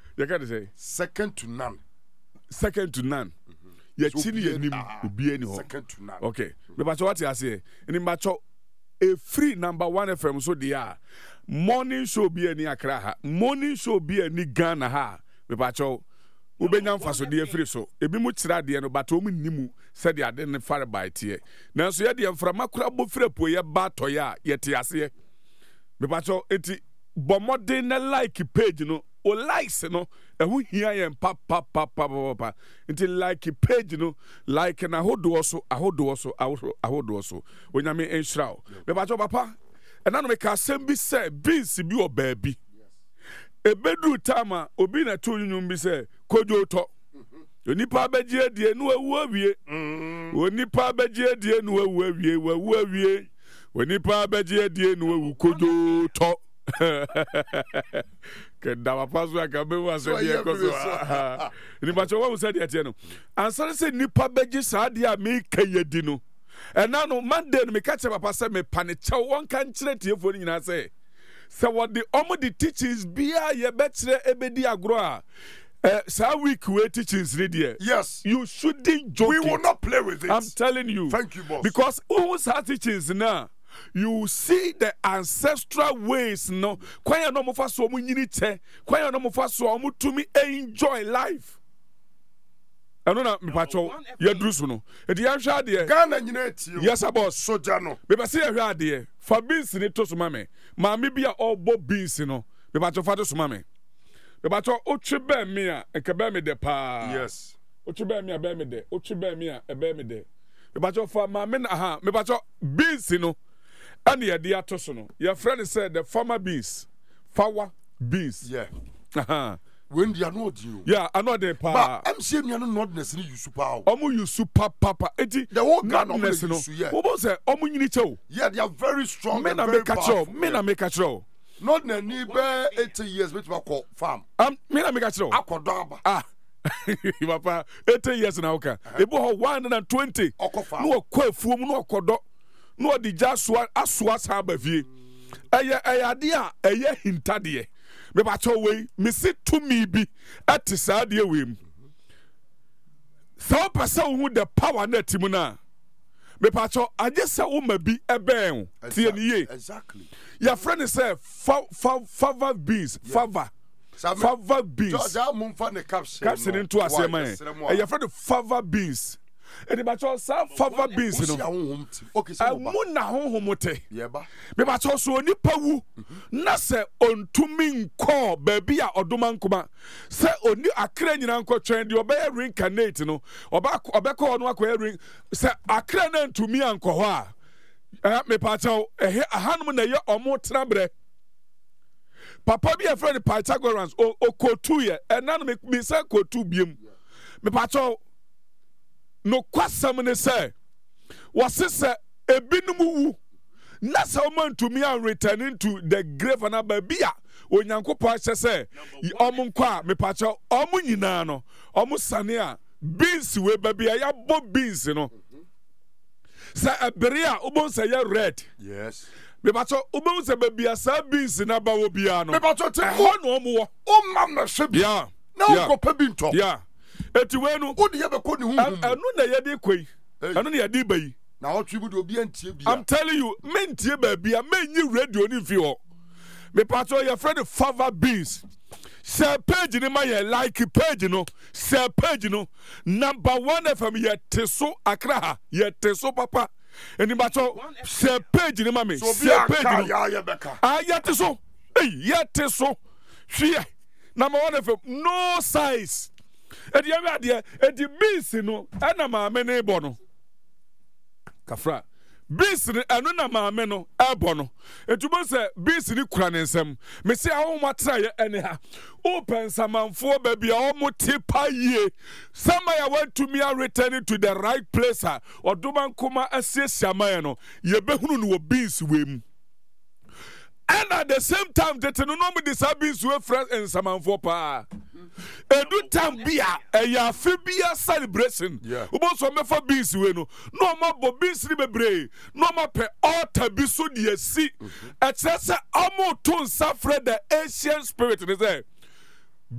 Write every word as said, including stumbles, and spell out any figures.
You can say second to none. Second to none. You chili enim obi eni ho. Second to none. Okay. Me ba cho what you say. Ni ba cho a free number one F M so dia. Morning show be eni Accra ha. Morning show be eni Ghana ha. Me ba cho ubenya mfaso de free so. Ebi mu kira de no but o mu nimu said de ade ne fare by tie. Nanso ye de mframa kura bo frepo ye ba to ya ye te ase. Me ba cho eti bomode na like page no o likes no ehu hia ye pa pa pa pa pa pa until like page no like na hodo so ahodo so ahodo so onyame enhira o me ba cho papa e na no me ka sem bi say beans bi o baabi ebedu tama obi na to nyum bi say kojo to onipa abeje adie no awu awie onipa abeje adie no awu awie wawu awie onipa abeje adie no awu kojo to kenda wapazo akabe waso die koso ni bacho wa said yet no answer say nipa beji saade a me kayedi no ena no Monday no me ka che papa say me paniche won kan kire tiefo ni nyina say say what the omo the teachings bia ye betre ebedi agro a Uh, so week we teachings there. Yes. You shouldn't joke. We will it. not play with it. I'm telling you. Thank you, boss. Because who's our teachings now? You see the ancestral ways, no. Kwaya no mo fa so mo nyini che. Kwaya no mo fa so mo tumi enjoy life. Ano na me pacho ye drusu no. E di ahwa de. Ghana nyina eti. Yes, boss. Soja no. Me ba se ahwa de. Fa beans ni to so ma me. Ma me bia obo beans no. Me pacho fa to so ma me. Me bacho otwe be me a enke be me de pa. Yes. Otwe be me a be me de. Otwe be me a e be me de. Me bacho fa ma me na ha. Me bacho beans no. And ye de atoso no. Your friend said the farmer beans. Fawa beans. Yeah. Aha. When they are not you. Yeah, I know the pa. But M C M you not necessarily you super. Omo you super papa. Eti the whole Ghana no. Yeah. Omo say omo nyini che o. Yeah, they are very strong. Men na make catch. Men na make catch. Not na ni be eighty years which we call farm. Um, me na make catch. Akodaba. Ah. Papa, eighty years na oka. Ebo ho one hundred twenty. No kwa afuom no okodo. No di jaswa aswa sa ba vie. Eye eye ade a eye hintade. Me ba cho we, me sit to me bi at sa de we mu. So person who the power na timu na. Me pa cho aje se wo ma bi eben. Tie ni ye. Exactly. Your friend say fa fa fava beans, fava. Fava beans. Georgia mumfa ne caption. Caption into asema. Your friend fava beans. And the bacho sa fava beans no. Okay, so mo na honhomote. Yeba. Me bacho so onipa wu na se ontumi nko baabi a odoma nkoma. Se oni akra nyina nko twen de obey reincarnate no. Oba obekọ no akọ ring se akra na ntumi anko ho a. Eh me bacho eh ahanum na ye omo trabre. Papa bi a friend Pythagoras o kotu ye. Enanu me me se kotu biem. Me bacho no kwasam ne say was say ebinum wu na say o man to me and returning to the grave na babia onyankopon ahye say omo nkwa me pacha omo nyina no omo sane a beans we babia ya bo beans no say ebere a obon say ya red. Yes. Me pacha obon say babia sa beans na ba wo bia no me pacha te ho no omo o mam na hwe bi yeah na ko pa bi nto yeah eti wenu wo de ye be ko ni hu anu na ye de koi anu na ye de bayi na o tribu de obi antie bia. I'm telling you mentie ba bia menyi radio ni fi ho me patro your friend Fava Beans share page ni ma ye like page no share page no number one F M ye teso Accra ha ye teso papa eni patro share page ni ma me share page no ya ye beka ah ye teso eh ye teso hwe number one F M no size. Edi ame ade edi beans no ana maame ne ebo no kafra beans ne anu na maame no ebo no etubo se beans ni kura ne nsam me se ahoma tra ye ene ha open samanfo ba bia o mo tipa ye sama ya want to me returning to the right place ha odoma nkoma asiesia man no ye behunu no beans we mu. And at the same time, that no no me disabins we friends and some for pa. Edu time bia e ya fibia celebration. Ubo so me for beans we no. No ma bo beans ni bebre. No ma pe altar bi so de si. E chese amo to suffer the ancient spirit ni say.